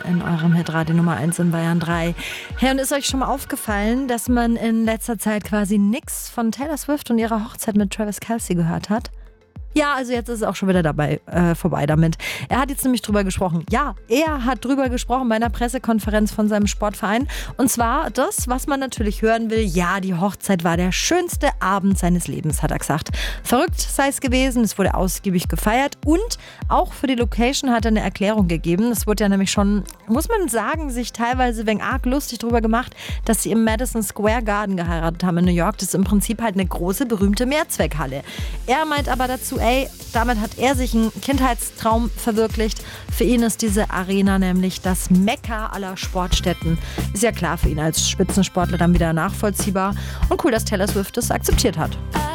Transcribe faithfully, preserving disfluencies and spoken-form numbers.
in eurem Hitradio Nummer eins in Bayern drei. Hey, und ist euch schon mal aufgefallen, dass man in letzter Zeit quasi nix von Taylor Swift und ihrer Hochzeit mit Travis Kelce gehört hat? Ja, also jetzt ist es auch schon wieder dabei äh, vorbei damit. Er hat jetzt nämlich drüber gesprochen. Ja, er hat drüber gesprochen bei einer Pressekonferenz von seinem Sportverein. Und zwar das, was man natürlich hören will. Ja, die Hochzeit war der schönste Abend seines Lebens, hat er gesagt. Verrückt sei es gewesen, es wurde ausgiebig gefeiert. Und auch für die Location hat er eine Erklärung gegeben. Es wurde ja nämlich schon, muss man sagen, sich teilweise wegen arg lustig drüber gemacht, dass sie im Madison Square Garden geheiratet haben in New York. Das ist im Prinzip halt eine große, berühmte Mehrzweckhalle. Er meint aber dazu, ey, damit hat er sich einen Kindheitstraum verwirklicht. Für ihn ist diese Arena nämlich das Mekka aller Sportstätten. Ist ja klar für ihn als Spitzensportler dann wieder nachvollziehbar. Und cool, dass Taylor Swift das akzeptiert hat.